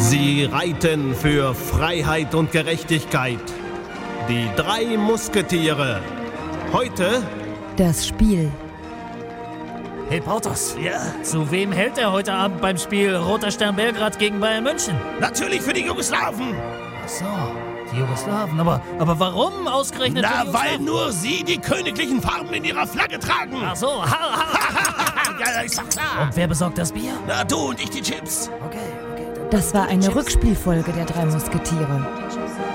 Sie reiten für Freiheit und Gerechtigkeit. Die 3 Musketiere. Heute das Spiel. Hey Porthos, Ja? zu wem hält er heute Abend beim Spiel Roter Stern Belgrad gegen Bayern München? Natürlich für die Jugoslawen. Ach so, die Jugoslawen. Aber warum ausgerechnet die Na, weil Jugoslawen? nur sie die königlichen Farben in ihrer Flagge tragen. Ach so, Ja, ist doch klar. Und wer besorgt das Bier? Na, du und ich die Chips. Okay. Das war eine Rückspielfolge der 3 Musketiere.